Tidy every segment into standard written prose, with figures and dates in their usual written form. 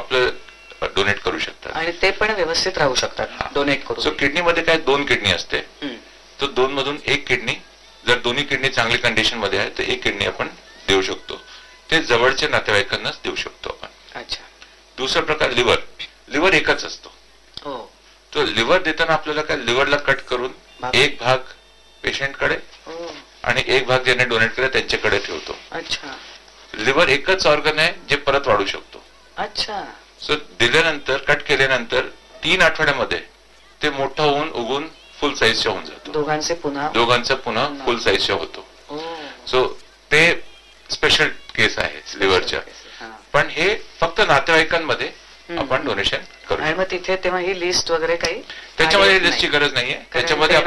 आपलं डोनेट करू शकतात आणि ते पण व्यवस्थित राहू शकतात डोनेट करून. सो किडनीमध्ये काय 2 किडनी असते, तर 2 मधून 1 किडनी, जर दोन्ही किडनी चांगली कंडिशन मध्ये आहे तर 1 किडनी आपण देऊ शकतो. ते जवळच्या नातेवाईकांनाच देऊ शकतो आपण. अच्छा. दुसरा प्रकार लिव्हर एकच असतो. तो लिव्हर देताना आपल्याला काय लिव्हरला कट करून एक भाग पेशंटकडे आणि एक भाग ज्याने डोनेट केलं त्यांच्याकडे ठेवतो. अच्छा. लिव्हर एकच ऑर्गन आहे जे परत वाढू शकतो. अच्छा. सो दिल्यानंतर कट केल्यानंतर 3 आठवड्यामध्ये ते मोठं होऊन उगून फुल साईजच्या होऊन जातो. दोघांचा पुन्हा फुल साईजच्या होतो. सो ते स्पेशल केस आहे लिव्हरच्या. पण हे फक्त नातेवाईकांमध्ये आपण डोनेशन करू. आणि मग तिथे तेव्हा ही लिस्ट वगैरे काही त्याच्यामध्ये लिस्टची गरज नाहीये. त्याच्यामध्ये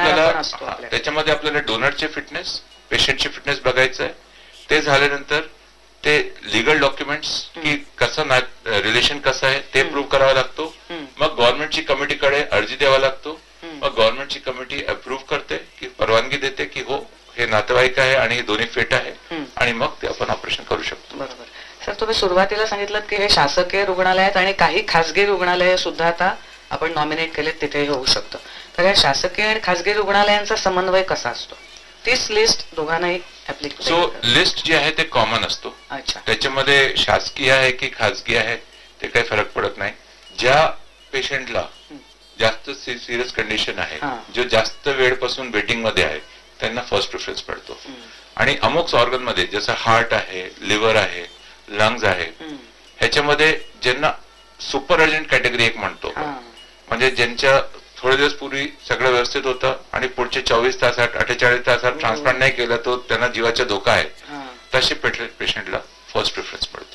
आपल्याला डोनरचे फिटनेस, पेशंटची फिटनेस बघायचं आहे. ते झाल्यानंतर ते लिगल डॉक्युमेंट्स की कसं रिलेशन कसं आहे ते प्रूव्ह करावा लागतो. मग गव्हर्नमेंटची कमिटीकडे अर्जी द्यावा लागतो. मग गव्हर्नमेंटची कमिटी अप्रूव्ह करते की परवानगी देते की हो हे नातेवाईक आहे आणि हे दोन्ही फिट आहे आणि मग ते आपण ऑपरेशन करू शकतो. बरोबर. सर तुम्ही सुरुवातीला सांगितलं की हे शासकीय रुग्णालय आहेत आणि काही खासगी रुग्णालय सुद्धा आता आपण नॉमिनेट केलेत तिथे होऊ शकतं. तर या शासकीय आणि खासगी रुग्णालयांचा समन्वय कसा असतो? तीच लिस्ट दोघांनाही ऍप्लिकेबल. सो लिस्ट जी आहे ते कॉमन असतो. त्याच्यामध्ये शासकीय आहे की खासगी आहे ते काही फरक पडत नाही. ज्या पेशंटला जास्त सिरियस कंडिशन आहे, जो जास्त वेळपासून वेटिंग मध्ये आहे, त्यांना फर्स्ट प्रेफरन्स पडतो. आणि अमुक ऑर्गन मध्ये जसं हार्ट आहे, लिव्हर आहे, लंग्स आहे, ह्याच्यामध्ये ज्यांना सुपर अर्जंट कॅटेगरी एक म्हणतो, म्हणजे ज्यांच्या थोडे दिवस पूर्वी सगळं व्यवस्थित होतं आणि पुढचे 24 तासात 48 तासात ट्रान्सप्लांट नाही केलं तर त्यांना जीवाचा धोका आहे, तसे पेशंटला फर्स्ट प्रेफरन्स पडतो.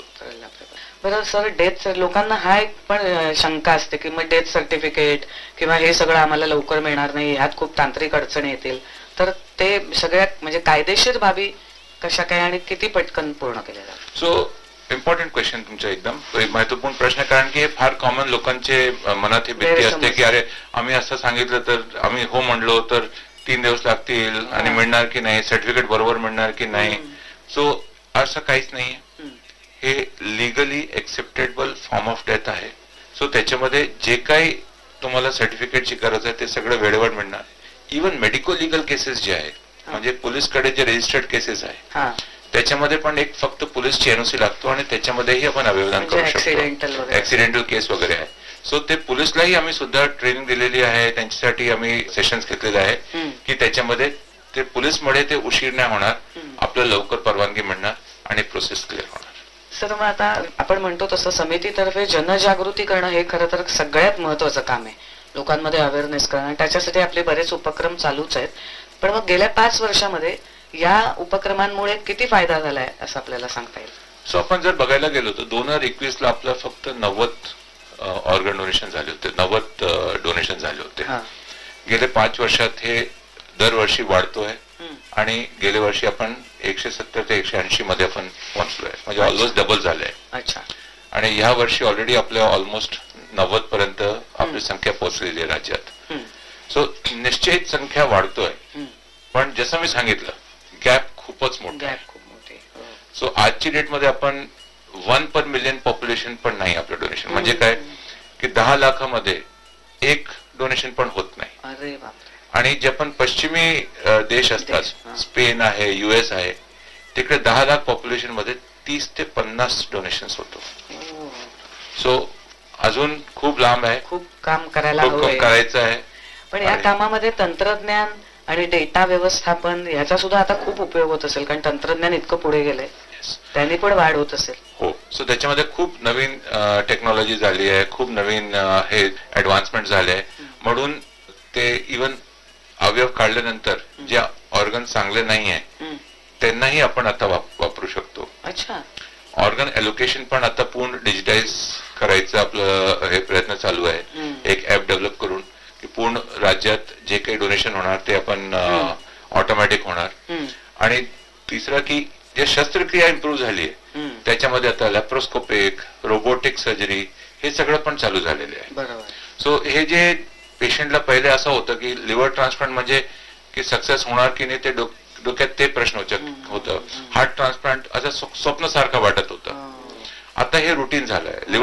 बरं सर, डेथ लोकांना हा एक पण शंका असते की मग डेथ सर्टिफिकेट किंवा हे सगळं आम्हाला लवकर मिळणार नाही, ह्यात खूप तांत्रिक अडचणी येतील, तर ते सगळ्यात म्हणजे कायदेशीर बाबी कशा काय आणि किती पटकन पूर्ण केल्या जातात? सो इम्पॉर्टंट क्वेश्चन तुमचा, एकदम महत्वपूर्ण प्रश्न आहे. कारण की हे फार कॉमन लोकांचे मनात ही भीती असते की अरे आम्ही असं सांगितलं तर, आम्ही हो म्हणलो तर 3 दिवस लागतील आणि मिळणार की नाही, सर्टिफिकेट बरोबर मिळणार की नाही. सो असं काहीच नाहीये. हे legally acceptable form of death आहे. सो त्याच्यामध्ये जे काही तुम्हाला सर्टिफिकेटची गरज आहे ते सगळं वेळेवर मिळणार. इव्हन मेडिको लिगल केसेस जे आहे, म्हणजे पोलीसकडे जे रजिस्टर्ड केसेस आहे त्याच्यामध्ये पण एक फक्त पोलीसची एनओसी लागतो आणि त्याच्यामध्येही आपण आवेदन करू शकतो. ऍक्सिडेंटल केस वगैरे आहे. सो ते पोलीसलाही आम्ही सुद्धा ट्रेनिंग दिलेली आहे, त्यांच्यासाठी आम्ही सेशन्स घेतलेले आहे की त्याच्यामध्ये ते पोलीसमध्ये ते उशीर नाही होणार, आपल्याला लवकर परवानगी मिळणार आणि प्रोसेस क्लिअर होणार. सर, मग आता आपण म्हणतो तसं समितीतर्फे जनजागृती करणं हे खरं तर सगळ्यात महत्वाचं काम आहे, लोकांमध्ये अवेअरनेस करणं. त्याच्यासाठी आपले बरेच उपक्रम चालूच आहेत. पण मग गेल्या 5 वर्षामध्ये या उपक्रमांमुळे किती फायदा झालाय असं आपल्याला सांगता येईल? सो आपण जर बघायला गेलो तर 2021 ला आपलं फक्त 90 ऑर्गन डोनेशन झाले होते, 90 डोनेशन झाले होते. गेले 5 वर्षात हे दरवर्षी वाढतोय आणि गेल्या वर्षी आपण 170 ते 180 मध्ये आपण पोहोचलोय, म्हणजे ऑलमोस्ट डबल झालंय. आणि ह्या वर्षी ऑलरेडी आपल्या ऑलमोस्ट 90 पर्यंत आपली संख्या पोहोचलेली आहे राज्यात. सो निश्चित संख्या वाढतोय, पण जसं मी सांगितलं गॅप खूपच मोठा आहे. सो आजची डेट मध्ये आपण 1 पर मिलियन पॉप्युलेशन पण नाही आपलं डोनेशन. म्हणजे काय की 10 लाखामध्ये 1 डोनेशन पण होत नाही. आणि जे पण पश्चिमी देश असतात, स्पेन आहे, US आहे, तिकडे 10 लाख पॉप्युलेशन मध्ये 30 ते 50 डोनेशन होतो. सो अजून खूप लांब आहे, खूप काम करायचं आहे. पण या कामामध्ये तंत्रज्ञान आणि डेटा व्यवस्थापन याचा सुद्धा आता खूप उपयोग होत असेल, कारण तंत्रज्ञान इतकं पुढे गेलंय, त्यांनी पण वाढ होत असेल. हो. सो त्याच्यामध्ये खूप नवीन टेक्नॉलॉजी झाली आहे, खूप नवीन हे ऍडव्हान्समेंट झाले, म्हणून ते इव्हन अवयव काढल्यानंतर जे ऑर्गन चांगले नाहीये त्यांनाही आपण आता वापरू शकतो. अच्छा. ऑर्गन एलोकेशन पण आता पूर्ण डिजिटाइज करायचं आपलं हे प्रयत्न चालू आहे, एक ऍप डेव्हलप करून की पूर्ण राज्यात जे काही डोनेशन होणार ते आपण ऑटोमॅटिक होणार. आणि तिसरा की जे शस्त्रक्रिया इम्प्रूव्ह झाली आहे त्याच्यामध्ये आता लॅप्रोस्कोपिक, रोबोटिक सर्जरी हे सगळं पण चालू झालेले आहे. सो हे जे पेशंटला पहिले असं होतं की लिव्हर ट्रान्सप्लांट म्हणजे की सक्सेस होणार की नाही ते डोक्यात ते प्रश्न होतं. हार्ट ट्रान्सप्लांट असं स्वप्न सारखं वाटत होतं. आता हे रुटीन झालंय.